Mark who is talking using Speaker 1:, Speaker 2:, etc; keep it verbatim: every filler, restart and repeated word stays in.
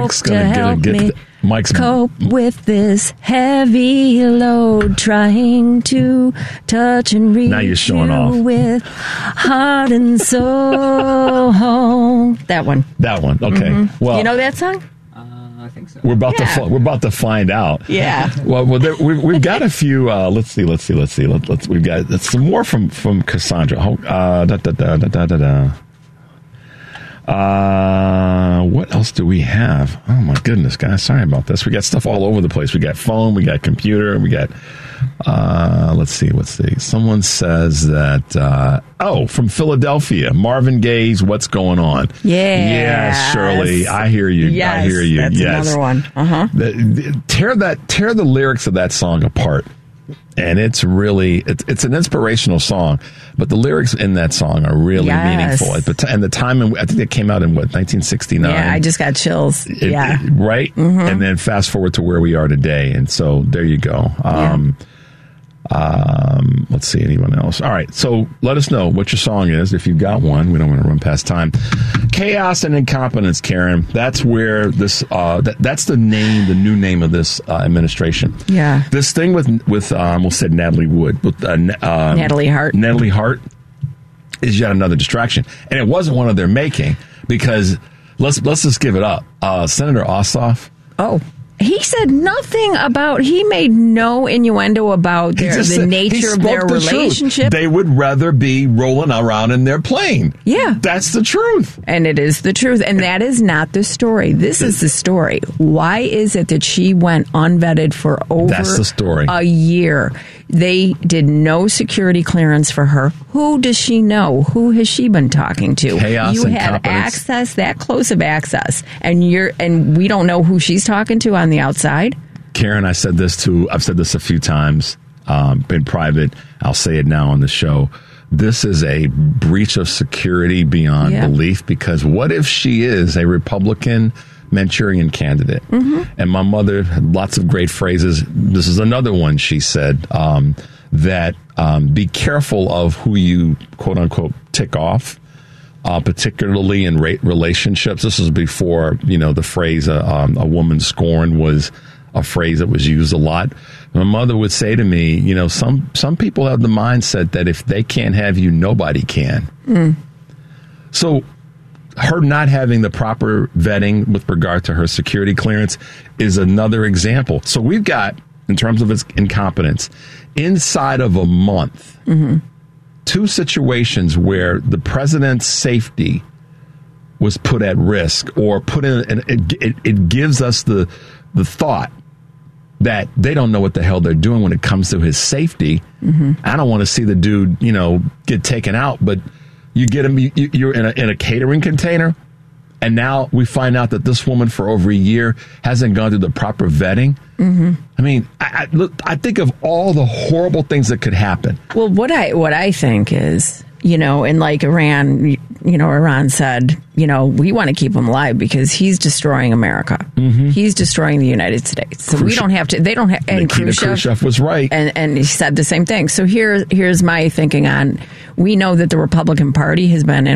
Speaker 1: Mike's
Speaker 2: to
Speaker 1: gonna
Speaker 2: help
Speaker 1: get,
Speaker 2: me
Speaker 1: get the, Mike's
Speaker 2: cope with this heavy load, trying to touch and reach
Speaker 1: Now you're showing
Speaker 2: you
Speaker 1: off.
Speaker 2: with heart and soul. That one.
Speaker 1: That one. Okay.
Speaker 2: Mm-hmm.
Speaker 1: Well,
Speaker 2: you know that song?
Speaker 3: I think so.
Speaker 1: We're about
Speaker 2: Yeah.
Speaker 1: to fi- we're about to find out.
Speaker 2: Yeah.
Speaker 1: Well, well there, we've, we've got a few. Uh, let's see. Let's see. Let's see. Let, let's. We've got some more from from Cassandra. Oh, Uh, da, da, da, da, da, da. Uh, what else do we have? Oh my goodness, guys! Sorry about this. We got stuff all over the place. We got phone. We got computer. We got. Uh, let's see. Let's see. Someone says that. Uh, oh, from Philadelphia, Marvin Gaye's "What's Going On."
Speaker 2: Yes.
Speaker 1: Yes, Shirley. I hear you.
Speaker 2: Yes,
Speaker 1: I hear you.
Speaker 2: that's
Speaker 1: yes.
Speaker 2: another one. Uh-huh.
Speaker 1: The, the, tear that. Tear the lyrics of that song apart. And it's really, it's, it's an inspirational song, but the lyrics in that song are really
Speaker 2: Yes.
Speaker 1: meaningful. At the t- and the time, in, I think it came out in what, nineteen sixty-nine?
Speaker 2: Yeah, I just got chills.
Speaker 1: It-
Speaker 2: yeah.
Speaker 1: it- right?
Speaker 2: Mm-hmm.
Speaker 1: And then fast forward to where we are today. And so there you go. Um, um, let's see, anyone else? All right. So let us know what your song is if you've got one. We don't want to run past time. Chaos and Incompetence, Karen. That's where this, uh, that, that's the name, the new name of this uh, administration.
Speaker 2: Yeah.
Speaker 1: This thing with, with um, we'll say Natalie Wood, with uh, um,
Speaker 2: Natalie Hart.
Speaker 1: Natalie Hart is yet another distraction. And it wasn't one of their making because let's, let's just give it up. Uh, Senator Ossoff.
Speaker 2: Oh. He said nothing about, he made no innuendo about their, the
Speaker 1: said-
Speaker 2: nature of
Speaker 1: spoke
Speaker 2: their
Speaker 1: the truth.
Speaker 2: relationship.
Speaker 1: They would rather be rolling around in their plane.
Speaker 2: Yeah.
Speaker 1: That's the truth.
Speaker 2: And it is the truth. And that is not the story. This is the story. Why is it that she went unvetted for over
Speaker 1: That's the story.
Speaker 2: a year? They did no security clearance for her. Who does she know? Who has she been talking to?
Speaker 1: Chaos
Speaker 2: you
Speaker 1: and
Speaker 2: have
Speaker 1: competence.
Speaker 2: access, that close of access, and you're and we don't know who she's talking to on the outside.
Speaker 1: Karen, I said this to, I've said this a few times, um, in private. I'll say it now on the show. This is a breach of security beyond
Speaker 2: Yeah.
Speaker 1: belief because what if she is a Republican Manchurian candidate? Mm-hmm. And my mother had lots of great phrases. This is another one she said, um, that um, be careful of who you, quote unquote, tick off. Uh, particularly in ra- relationships. This is before, you know, the phrase uh, um, a woman scorned was a phrase that was used a lot. My mother would say to me, you know, some, some people have the mindset that if they can't have you, nobody can. Mm. So her not having the proper vetting with regard to her security clearance is another example. So we've got, in terms of its incompetence, inside of a month, mm-hmm. two situations where the president's safety was put at risk or put in, and it, it, it gives us the the thought that they don't know what the hell they're doing when it comes to his safety. Mm-hmm. I don't want to see the dude, you know, get taken out, but you get him, you, you're in a, in a catering container. And now we find out that this woman for over a year hasn't gone through the proper vetting. Mm-hmm. I mean, I, I, look, I think of all the horrible things that could happen.
Speaker 2: Well, what I what I think is, you know, and like Iran, you know, Iran said, you know, we want to keep him alive because he's destroying America. Mm-hmm. He's destroying the United States. So
Speaker 1: Khrushchev,
Speaker 2: we don't have to. They don't have. And
Speaker 1: Nikita
Speaker 2: Khrushchev,
Speaker 1: Khrushchev was right,
Speaker 2: and and he said the same thing. So here here's my thinking on. We know that the Republican Party has been in